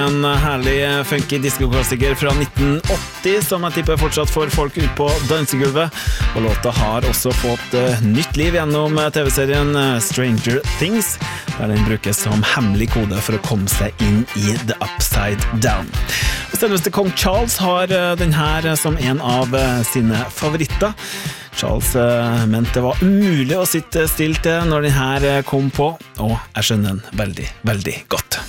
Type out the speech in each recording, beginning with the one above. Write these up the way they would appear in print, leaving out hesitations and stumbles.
en herlig funky disco-klassiker fra 1980 som jeg tipper fortsatt får folk ut på dansegulvet. Og låta har også fått nytt liv gjennom TV-serien Stranger Things, der den brukes som hemmelig kode for å komme seg inn i The Upside Down. Selveste kong Charles har den her som en av sine favoritter. Charles mente det var umulig å sitte stilt når den her kom på, og jeg skjønner den veldig, veldig godt.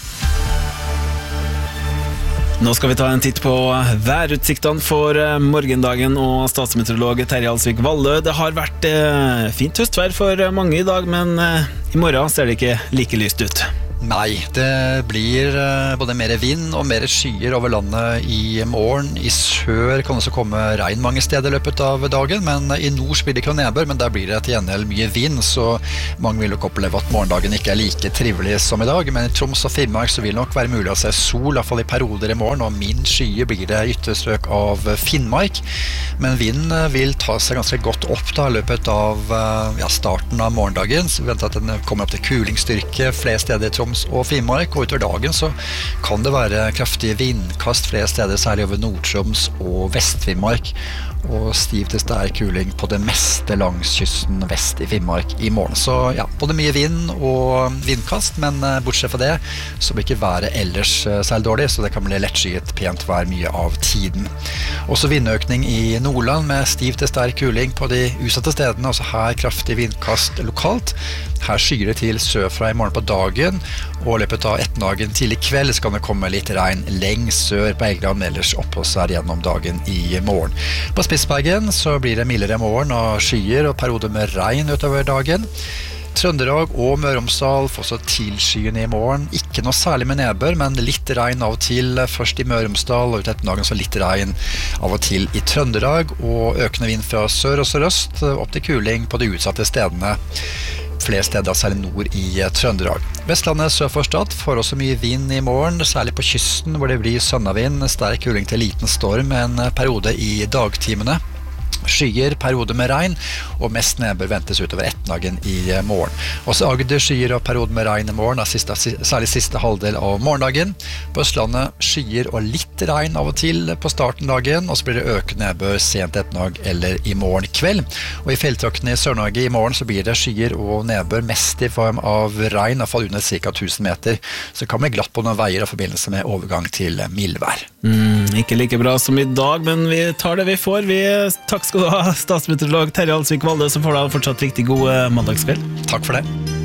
Nå skal vi ta en titt på værutsiktene for morgendagen, og statsmeteorolog Terje Alsvik Vallø. Det har vært fint høstvær for mange i dag, men i morgen ser det ikke like lyst ut. Nei, det blir både mer vind og mer skyer over landet i morgen. I sør kan det også komme regn mange steder i løpet av dagen, men i nord blir det ikke noe nedbør, men der blir det til gjengjeld mye vind, så mange vil nok oppleve at morgendagen ikke er like trivelig som i dag. Men i Troms og Finnmark så vil det nok være mulig å se sol, i hvert fall i perioder i morgen, og min skyer blir det ytterstrøk av Finnmark. Men vinden vil ta seg ganske godt opp da, i løpet av starten av morgendagen, så vi venter at den kommer opp til kulingsstyrke flere steder i Troms og Finnmark, og utover dagen så kan det være kraftige vindkast flere steder, særlig over Nord-Troms og Vest-Finnmark, og stiv til sterk kuling på det meste langs kysten vest i Finnmark i morgen. Så ja, både mye vind og vindkast, men bortsett fra det så blir ikke været ellers særlig dårlig, så det kan bli lettskyet pent vær mye av tiden. Også vindøkning i Nordland med stiv til sterk kuling på de utsatte stedene, også her kraftig vindkast lokalt. Her skyer det til sørfra i morgen på dagen, og i løpet av ettermiddagen til i kveld så kan det komme litt regn lengst sør på Helgeland, ellers oppholds her gjennom dagen i morgen. På Spitsbergen så blir det mildere i morgen og skyer og perioder med regn utover dagen. Trøndelag og Møre og Romsdal får så tilskyende i morgen. Ikke noe særlig med nedbør, men litt regn av og til. Først i Møre og Romsdal, og ut ettermiddagen så litt regn av og til i Trøndelag, og økende vind fra sør og sørøst, opp til kuling på de utsatte stedene. Flere steder, særlig nord i Trøndelag. Vestlandet sør for Stad får også mye vind i morgen, særlig på kysten hvor det blir sønnavind, sterk kuling til liten storm, en periode i dagtimene. Skyer, perioder med regn, og mest nedbør ventes utover ettermiddagen i morgen. Også Agder skyer og perioder med regn i morgen, særlig siste halvdel av morgendagen. På Østlandet skyer og litt regn av og til på starten av dagen, og så blir det økende nedbør sent ettermiddag eller i morgen kveld. Og i fjelltraktene i Sør-Norge i morgen så blir det skyer og nedbør mest i form av regn, i hvert fall under ca. 1000 meter. Så det kan bli glatt på noen veier i forbindelse med overgang til mildvær. Ikke like bra som i dag, men vi tar det vi får. Takk skal du ha, statsmeteorolog Terje Alsvik Vallø, så får du fortsatt riktig god mandagskveld. Takk for det.